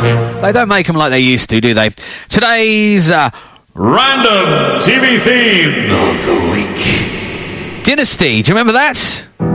They don't make them like they used to, do they? Today's Random TV Theme of the Week. Dynasty, do you remember that?